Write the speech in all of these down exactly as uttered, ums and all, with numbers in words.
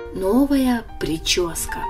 Новая прическа.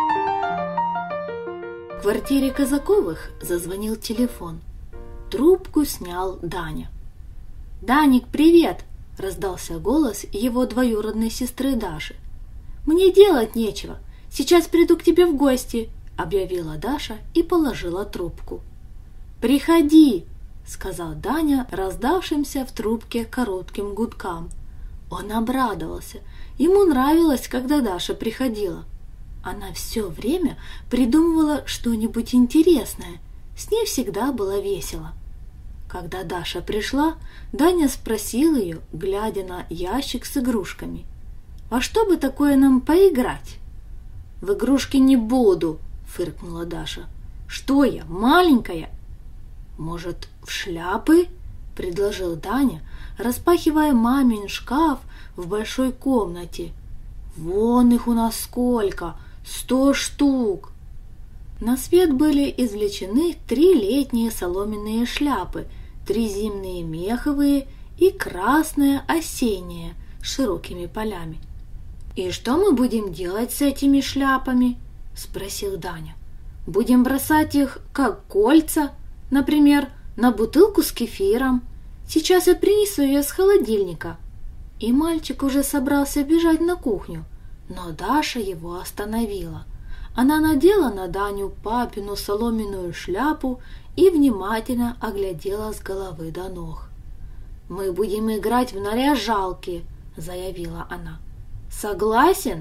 В квартире Казаковых зазвонил телефон. Трубку снял Даня. «Даник, привет!» – раздался голос его двоюродной сестры Даши. «Мне делать нечего. Сейчас приду к тебе в гости», – объявила Даша и положила трубку. «Приходи!» – сказал Даня раздавшимся в трубке коротким гудкам. Он обрадовался. Ему нравилось, когда Даша приходила. Она все время придумывала что-нибудь интересное. С ней всегда было весело. Когда Даша пришла, Даня спросил ее, глядя на ящик с игрушками: «Во что бы такое нам поиграть?» «В игрушки не буду», — фыркнула Даша. «Что я, маленькая?» «Может, в шляпы?» — предложил Даня, распахивая мамин шкаф в большой комнате. «Вон их у нас сколько! Сто штук!» На свет были извлечены три летние соломенные шляпы, три зимние меховые и красная осенняя с широкими полями. «И что мы будем делать с этими шляпами?» – спросил Даня. «Будем бросать их, как кольца, например, на бутылку с кефиром. Сейчас я принесу ее с холодильника». И мальчик уже собрался бежать на кухню, но Даша его остановила. Она надела на Даню папину соломенную шляпу и внимательно оглядела с головы до ног. «Мы будем играть в наряжалки», — заявила она. «Согласен?»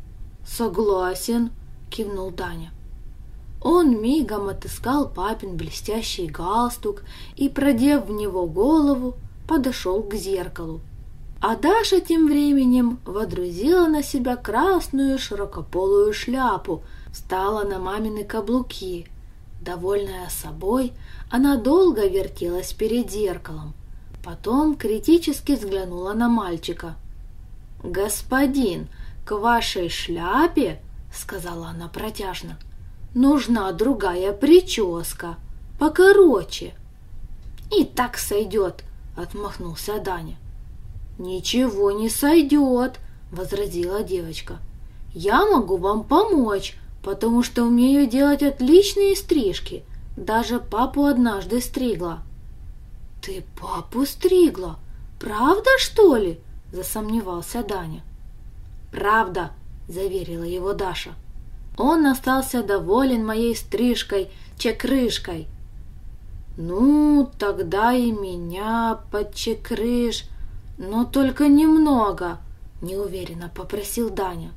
«Согласен», — кивнул Даня. Он мигом отыскал папин блестящий галстук и, продев в него голову, подошел к зеркалу. А Даша тем временем водрузила на себя красную широкополую шляпу, встала на мамины каблуки. Довольная собой, она долго вертелась перед зеркалом. Потом критически взглянула на мальчика. «Господин, к вашей шляпе, — сказала она протяжно, — нужна другая прическа, покороче». «И так сойдет, — отмахнулся Даня. «Ничего не сойдет, — возразила девочка. «Я могу вам помочь, потому что умею делать отличные стрижки. Даже папу однажды стригла». «Ты папу стригла? Правда, что ли?» — засомневался Даня. «Правда», — заверила его Даша. Он остался доволен моей стрижкой-чекрыжкой. «Ну, тогда и меня подчекрыж, но только немного», — неуверенно попросил Даня.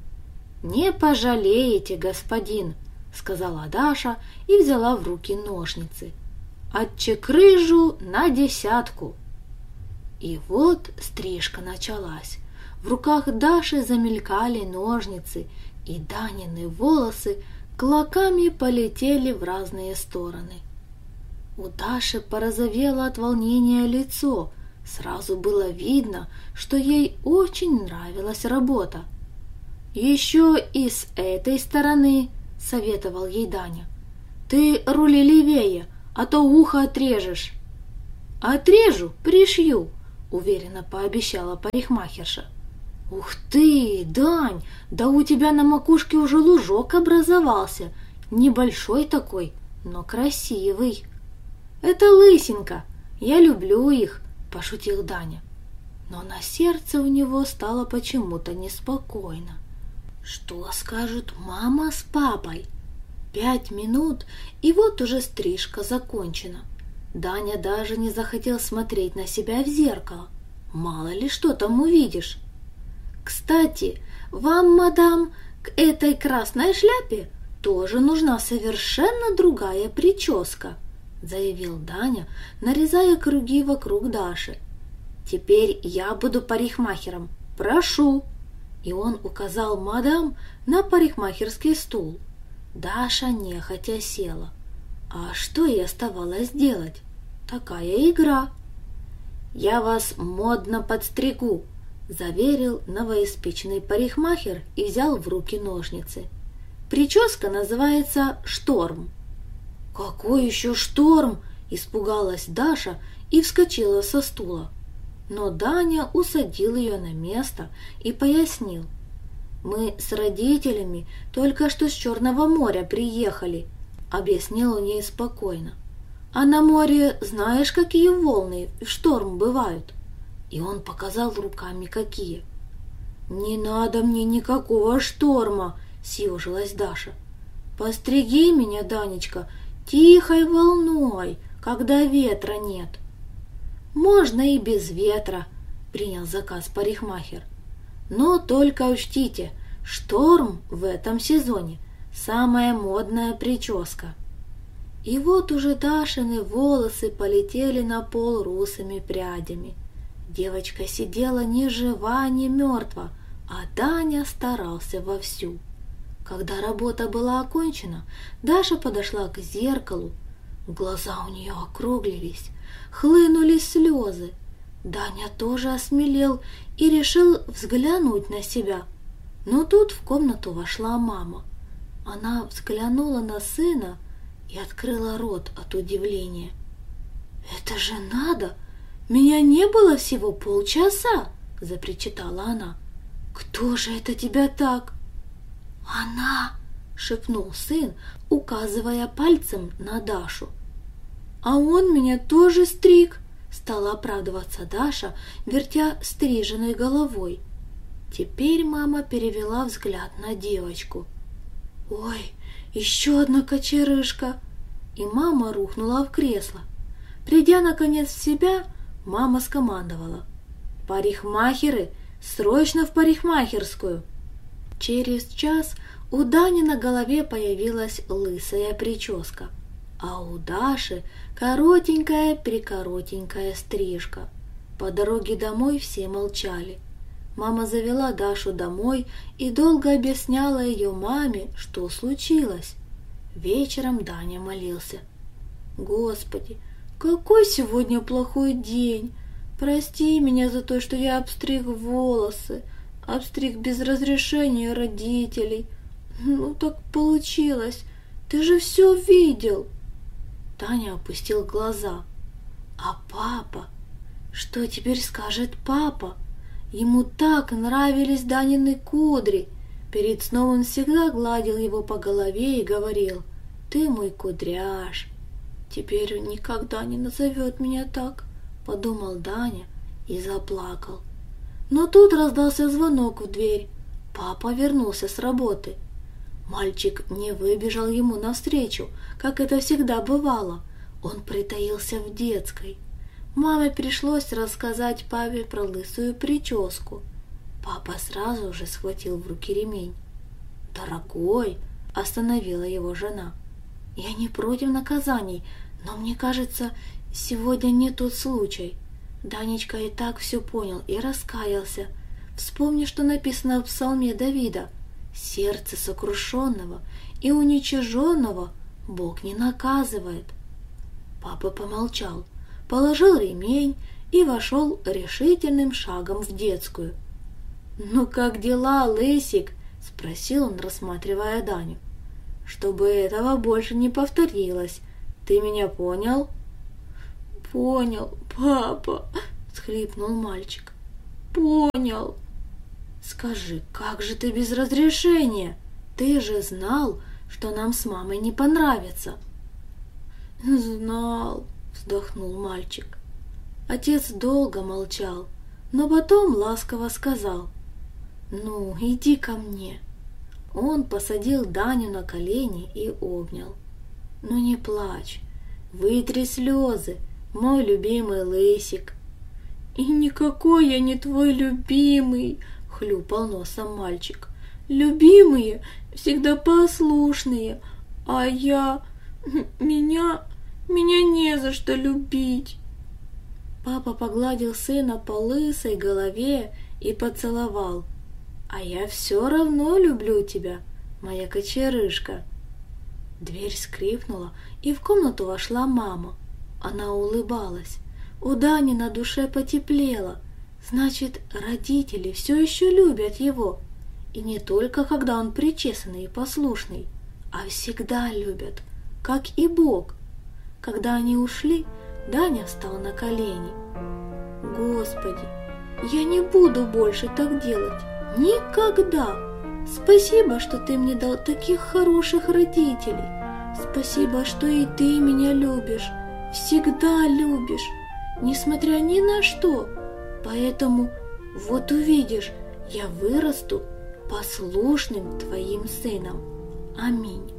«Не пожалеете, господин», — сказала Даша и взяла в руки ножницы. «Отчекрыжу на десятку». И вот стрижка началась. В руках Даши замелькали ножницы, и Данины волосы клоками полетели в разные стороны. У Даши порозовело от волнения лицо. Сразу было видно, что ей очень нравилась работа. «Еще и с этой стороны», — советовал ей Даня. «Ты рули левее, а то ухо отрежешь». «Отрежу, пришью», — уверенно пообещала парикмахерша. «Ух ты, Дань, да у тебя на макушке уже лужок образовался, небольшой такой, но красивый». «Это лысинка, я люблю их», — пошутил Даня. Но на сердце у него стало почему-то неспокойно. Что скажут мама с папой? Пять минут, и вот уже стрижка закончена. Даня даже не захотел смотреть на себя в зеркало. Мало ли что там увидишь. «Кстати, вам, мадам, к этой красной шляпе тоже нужна совершенно другая прическа», — заявил Даня, нарезая круги вокруг Даши. «Теперь я буду парикмахером. Прошу!» И он указал мадам на парикмахерский стул. Даша нехотя села. А что ей оставалось делать? Такая игра. «Я вас модно подстригу», — заверил новоиспеченный парикмахер и взял в руки ножницы. «Прическа называется «Шторм». «Какой еще шторм?» – испугалась Даша и вскочила со стула. Но Даня усадил ее на место и пояснил. Мы с родителями только что с Черного моря приехали, объяснил он ей спокойно. А на море знаешь, какие волны в шторм бывают? И он показал руками, какие. Не надо мне никакого шторма, съежилась Даша. Постриги меня, Данечка, тихой волной, когда ветра нет. Можно и без ветра, принял заказ парикмахер. Но только учтите, шторм в этом сезоне самая модная прическа. И вот уже Дашины волосы полетели на пол русыми прядями. Девочка сидела ни жива, ни мертва, а Даня старался вовсю. Когда работа была окончена, Даша подошла к зеркалу. Глаза у нее округлились, хлынули слезы. Даня тоже осмелел и решил взглянуть на себя. Но тут в комнату вошла мама. Она взглянула на сына и открыла рот от удивления. «Это же надо! Меня не было всего полчаса!» — запричитала она. «Кто же это тебя так?» «Она!» — шепнул сын, указывая пальцем на Дашу. «А он меня тоже стриг!» — стала оправдываться Даша, вертя стриженной головой. Теперь мама перевела взгляд на девочку. «Ой, еще одна кочерышка!» И мама рухнула в кресло. Придя наконец в себя, мама скомандовала: «Парикмахеры, срочно в парикмахерскую!» Через час у Дани на голове появилась лысая прическа, а у Даши коротенькая-прикоротенькая стрижка. По дороге домой все молчали. Мама завела Дашу домой и долго объясняла ее маме, что случилось. Вечером Даня молился: «Господи, какой сегодня плохой день! Прости меня за то, что я обстриг волосы, обстриг без разрешения родителей. Ну так получилось, ты же все видел!» Таня опустил глаза. «А папа? Что теперь скажет папа? Ему так нравились Данины кудри. Перед сном он всегда гладил его по голове и говорил: «Ты мой кудряш». Теперь он никогда не назовет меня так», — подумал Даня и заплакал. Но тут раздался звонок в дверь. Папа вернулся с работы. Мальчик не выбежал ему навстречу, как это всегда бывало. Он притаился в детской. Маме пришлось рассказать папе про лысую прическу. Папа сразу же схватил в руки ремень. «Дорогой!» — остановила его жена. «Я не против наказаний, но мне кажется, сегодня не тот случай. Данечка и так все понял и раскаялся. Вспомни, что написано в псалме Давида: сердце сокрушенного и уничиженного Бог не наказывает». Папа помолчал, положил ремень и вошел решительным шагом в детскую. «Ну как дела, лысик?» — спросил он, рассматривая Даню. «Чтобы этого больше не повторилось. Ты меня понял?» «Понял, папа», — всхлипнул мальчик. «Понял». «Скажи, как же ты без разрешения? Ты же знал, что нам с мамой не понравится». «Знал», — вздохнул мальчик. Отец долго молчал, но потом ласково сказал: «Ну, иди ко мне». Он посадил Даню на колени и обнял. «Ну не плачь, вытри слезы, мой любимый лысик». «И никакой я не твой любимый», — хлюпал носом мальчик. «Любимые всегда послушные, а я... меня... меня не за что любить». Папа погладил сына по лысой голове и поцеловал. «А я все равно люблю тебя, моя кочерышка». Дверь скрипнула, и в комнату вошла мама. Она улыбалась. У Дани на душе потеплело. Значит, родители все еще любят его. И не только когда он причесанный и послушный, а всегда любят, как и Бог. Когда они ушли, Даня встал на колени. «Господи, я не буду больше так делать. Никогда!» Спасибо, что ты мне дал таких хороших родителей. Спасибо, что и ты меня любишь, всегда любишь, несмотря ни на что. Поэтому, вот увидишь, я вырасту послушным твоим сыном. Аминь.